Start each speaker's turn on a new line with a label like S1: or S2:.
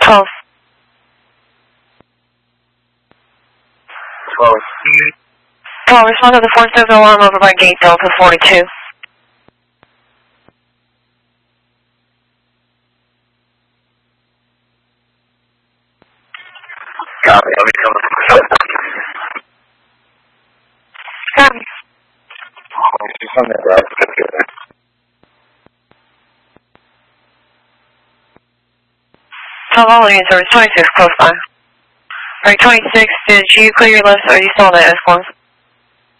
S1: 12.
S2: 12.
S1: 12, respond to the 4-7 alarm over by gate Delta 42.
S2: Copy, I'll be coming from the
S1: Copy.
S2: She's on that route.
S1: Tell all units, there was 26 close by. Alright, 26, did you clear your list or are you still on the S1?